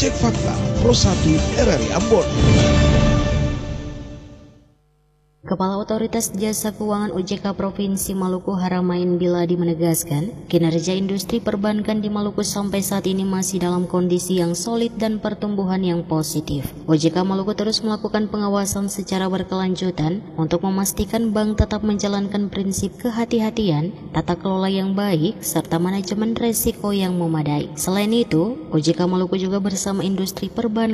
Cek fakta Pro 1 RRI Ambon. Kepala Otoritas Jasa Keuangan OJK Provinsi Maluku Haramain Biladi menegaskan, kinerja industri perbankan di Maluku sampai saat ini masih dalam kondisi yang solid dan pertumbuhan yang positif. OJK Maluku terus melakukan pengawasan secara berkelanjutan untuk memastikan bank tetap menjalankan prinsip kehati-hatian, tata kelola yang baik, serta manajemen resiko yang memadai. Selain itu, OJK Maluku juga bersama industri perbankan